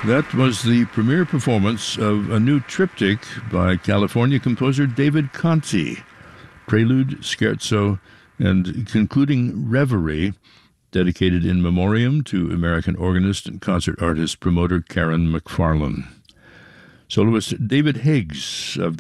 That was the premiere performance of a new triptych by California composer David Conti, Prelude, Scherzo, and concluding Reverie, dedicated in memoriam to American organist and concert artist promoter Karen McFarlane. Soloist David Higgs of